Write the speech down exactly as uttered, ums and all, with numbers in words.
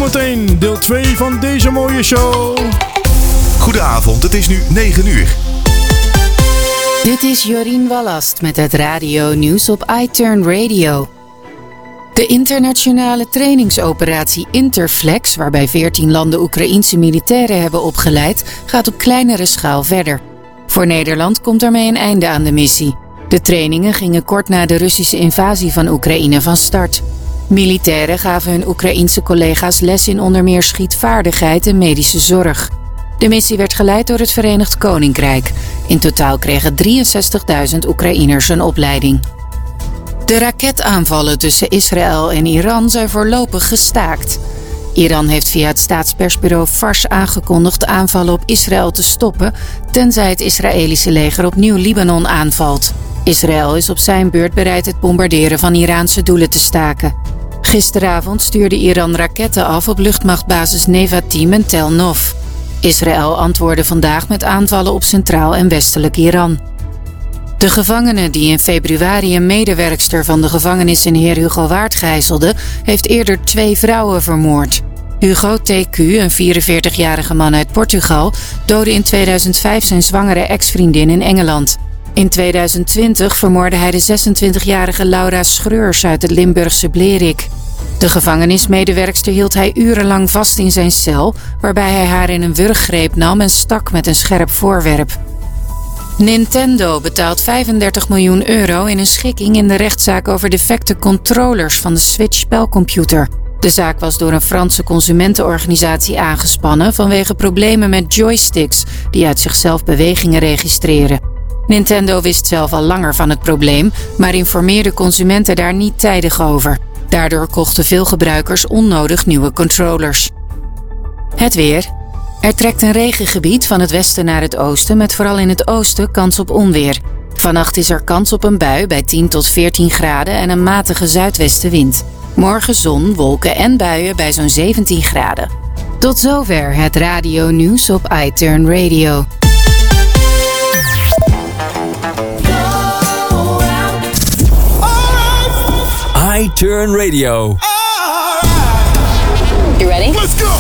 Zometeen deel twee van deze mooie show. Goedenavond, het is nu negen uur. Dit is Jorien Wallast met het radio nieuws op iTurn Radio. De internationale trainingsoperatie Interflex, waarbij veertien landen Oekraïense militairen hebben opgeleid, gaat op kleinere schaal verder. Voor Nederland komt daarmee een einde aan de missie. De trainingen gingen kort na de Russische invasie van Oekraïne van start. Militairen gaven hun Oekraïense collega's les in onder meer schietvaardigheid en medische zorg. De missie werd geleid door het Verenigd Koninkrijk. In totaal kregen drieënzestigduizend Oekraïners een opleiding. De raketaanvallen tussen Israël en Iran zijn voorlopig gestaakt. Iran heeft via het staatspersbureau Fars aangekondigd de aanvallen op Israël te stoppen, tenzij het Israëlische leger opnieuw Libanon aanvalt. Israël is op zijn beurt bereid het bombarderen van Iraanse doelen te staken. Gisteravond stuurde Iran raketten af op luchtmachtbasis Nevatim en Tel Nov. Israël antwoordde vandaag met aanvallen op centraal en westelijk Iran. De gevangene die in februari een medewerkster van de gevangenis in Heer Hugo Waard gijzelde, heeft eerder twee vrouwen vermoord. Hugo T Q, een vierenveertigjarige man uit Portugal, doodde in tweeduizend vijf zijn zwangere ex-vriendin in Engeland. In tweeduizend twintig vermoordde hij de zesentwintigjarige Laura Schreurs uit het Limburgse Blerik. De gevangenismedewerkster hield hij urenlang vast in zijn cel, waarbij hij haar in een wurggreep nam en stak met een scherp voorwerp. Nintendo betaalt vijfendertig miljoen euro in een schikking in de rechtszaak over defecte controllers van de Switch-spelcomputer. De zaak was door een Franse consumentenorganisatie aangespannen vanwege problemen met joysticks die uit zichzelf bewegingen registreren. Nintendo wist zelf al langer van het probleem, maar informeerde consumenten daar niet tijdig over. Daardoor kochten veel gebruikers onnodig nieuwe controllers. Het weer. Er trekt een regengebied van het westen naar het oosten met vooral in het oosten kans op onweer. Vannacht is er kans op een bui bij tien tot veertien graden en een matige zuidwestenwind. Morgen zon, wolken en buien bij zo'n zeventien graden. Tot zover het radio nieuws op iTurn Radio. iTurn Radio. You ready? Let's go!